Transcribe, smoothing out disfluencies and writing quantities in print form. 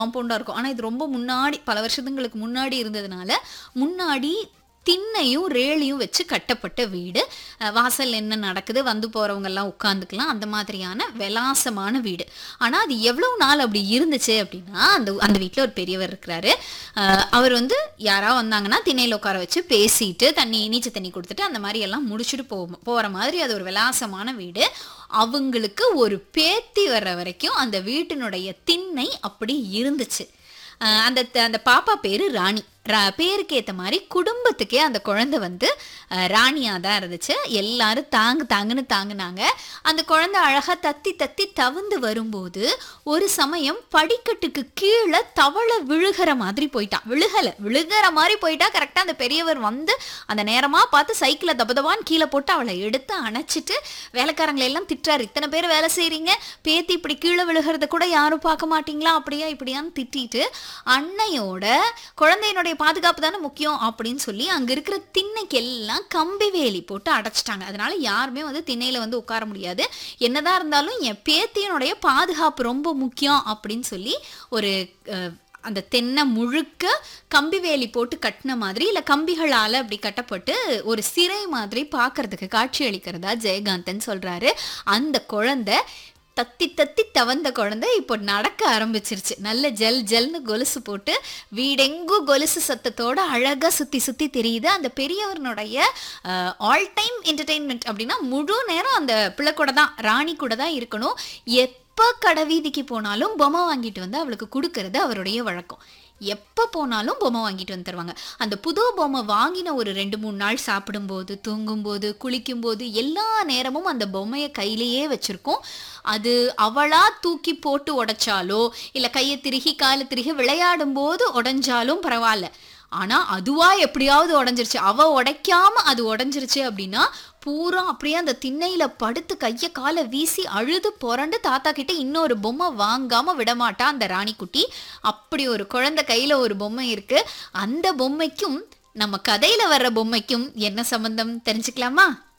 காம்பவுண்டா இருக்கும். ஆனா இது ரொம்ப முன்னாடி பல வருஷங்களுக்கு முன்னாடி இருந்ததுனால, முன்னாடி திண்ணையும், ரேழியும் வச்சு கட்டப்பட்ட வீடு. வாசல்ல என்ன நடக்குது, வந்து போறவங்கலாம் உட்காந்துக்கலாம். அந்த மாதிரியான விலாசமான வீடு. ஆனா, அது எவ்வளவு நாள் அப்படி இருந்துச்சு அப்படின்னா, அந்த அந்த வீட்ல ஒரு பெரியவர் இருக்கிறாரு. அவர் வந்து யாராவது வந்தாங்கன்னா, திண்ணையில உட்கார வச்சு பேசிட்டு, நீச்ச தண்ணி குடுத்துட்டு, அந்த மாரி எல்லாம் முடிச்சுட்டு போற மாதிரி அது ஒரு விலாசமான வீடு. அவங்களுக்கு ஒரு பேத்தி வர்ற வரைக்கும் அந்த வீட்டினுடைய திண்ணை அப்படி இருந்துச்சு. அந்த பாப்பா பேரு ராணி. பேருக்கு ஏத்த மாரி குடும்பத்துக்கே அந்த குழந்தை வந்து ராணியா தான் இருந்துச்சு. எல்லாரும் தாங்குன்னு தாங்குனாங்க. அந்த குழந்தை அழகா தத்தி தத்தி தவந்து வரும்போது, ஒரு சமயம் படிக்கட்டுக்கு கீழ தவள விழுகிற மாதிரி போயிட்டா. விழுகிற மாரி போயிட்டா. கரெக்ட்டா அந்த பெரியவர் வந்து அந்த நேரமா பார்த்து சைக்கிள தபதபான்னு கீழ போட்டு அவள எடுத்து அணைச்சிட்டு, வேலைக்காரங்கள எல்லாம் திட்டுறாரு. "இத்தனை பேர் வேலை செய்றீங்க, பேத்தி இப்படி கீழ விழுகிறத கூட யாரும் பார்க்க மாட்டீங்களா?" அப்படியா இப்படியான்னு திட்டிட்டு, அன்னையோட குழந்தையினுடைய பாதுகாப்பு தானே முக்கியம் அப்படின்னு சொல்லி அங்க இருக்கிற திண்ணைக்கு எல்லாம் கம்பி வேலி போட்டு அடைச்சிட்டாங்க. அதனால யாருமே வந்து திண்ணையில வந்து உட்கார முடியாது. என்னதான் இருந்தாலும் என் பேத்தியினுடைய பாதுகாப்பு ரொம்ப முக்கியம் அப்படின்னு சொல்லி ஒரு அந்த தென்னை முழுக்க கம்பி வேலி போட்டு கட்டின மாதிரி, இல்ல கம்பிகளால அப்படி கட்டப்பட்டு ஒரு சிறை மாதிரி பார்க்கறதுக்கு காட்சி அளிக்கிறதா ஜெயகாந்தன் சொல்றாரு. அந்த குழந்தை தத்தி தத்தி தவந்த குழந்தை இப்போ நடக்க ஆரம்பிச்சிருச்சு. நல்ல ஜல்னு கொலுசு போட்டு வீடெங்கும் கொலுசு சத்தத்தோட அழகா சுத்தி சுத்தி தெரியுது. அந்த பெரியவனுடைய ஆல் டைம் என்டர்டெயின்மெண்ட் அப்படின்னா முழு நேரம் அந்த பிள்ளை கூட தான், ராணி கூட தான் இருக்கணும். எப்ப கடை வீதிக்கு போனாலும் பொம்மை வாங்கிட்டு வந்து அவளுக்கு கொடுக்கறது அவருடைய வழக்கம். எப்போ போனாலும் பொம்மை வாங்கிட்டு வந்து தருவாங்க. அந்த புது பொம்மை வாங்கின ஒரு 2-3 நாள் சாப்பிடும்போது, தூங்கும்போது, குளிக்கும்போது எல்லா நேரமும் அந்த பொம்மையை கையிலேயே வச்சிருக்கோம். அது அவளா தூக்கி போட்டு உடைச்சாலோ, இல்ல கையை திருகி காலை திருகி விளையாடும் போது உடைஞ்சாலும் பரவாயில்ல. ஆனா அதுவா எப்படியாவது உடைஞ்சிருச்சு, அவ உடைக்காம அது உடைஞ்சிருச்சு அப்படின்னா பூரா அப்படியே அந்த திண்ணையில படுத்து கைய காலை வீசி அழுது புரண்டு தாத்தா கிட்ட இன்னொரு பொம்மை வாங்காம விடமாட்டா அந்த ராணிக்குட்டி. அப்படி ஒரு குழந்தை கையில ஒரு பொம்மை இருக்கு. அந்த பொம்மைக்கும் நம்ம கதையில வர்ற பொம்மைக்கும் என்ன சம்பந்தம் தெரிஞ்சுக்கலாமா?